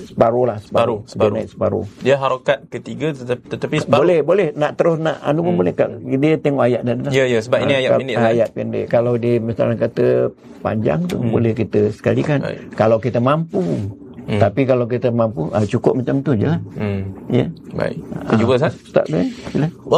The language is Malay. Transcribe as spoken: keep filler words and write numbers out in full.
separuh lah, Separuh, separuh. separuh. Dia naik separuh. Dia harokat ketiga tetapi, tetapi separuh. Boleh, boleh. Nak terus nak anu pun hmm. boleh. Dia tengok ayat dan Ya, ya, sebab ini ayat pendek. Ayat pendek. Kalau dia misalnya kata panjang tu, hmm. boleh kita sekalikan. Baik. Kalau kita mampu. Hmm. Tapi kalau kita mampu, ah, cukup macam tu je lah. Hmm. Ya. Baik. Kita jumpa, Ustaz. Ustaz, boleh? Boleh.